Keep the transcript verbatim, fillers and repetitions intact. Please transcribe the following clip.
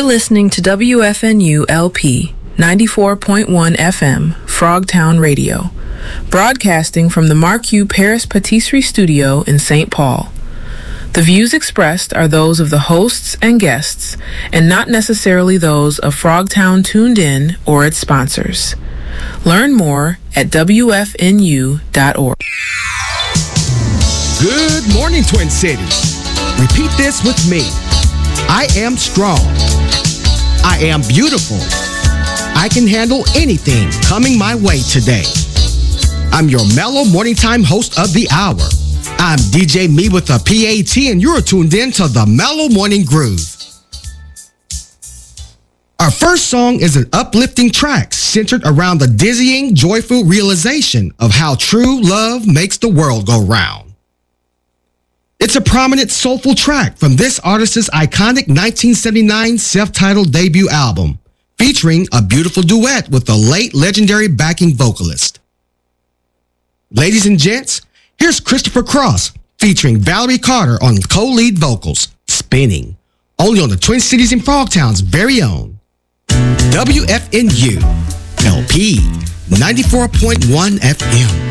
listening to W F N U L P ninety-four point one F M, Frogtown Radio, broadcasting from the Marquis Paris Patisserie Studio in Saint Paul. The views expressed are those of the hosts and guests, and not necessarily those of Frogtown Tuned In or its sponsors. Learn more at W F N U dot org. Good morning, Twin Cities. Repeat this with me. I am strong. I am beautiful. I can handle anything coming my way today. I'm your mellow morning time host of the hour. I'm D J Me with a P A T, and you're tuned in to the Mellow Morning Groove. Our first song is an uplifting track centered around the dizzying, joyful realization of how true love makes the world go round. It's a prominent, soulful track from this artist's iconic nineteen seventy-nine self-titled debut album, featuring a beautiful duet with the late legendary backing vocalist. Ladies and gents, here's Christopher Cross featuring Valerie Carter on co-lead vocals, Spinning, only on the Twin Cities and Frogtown's very own W F N U L P ninety-four point one F M.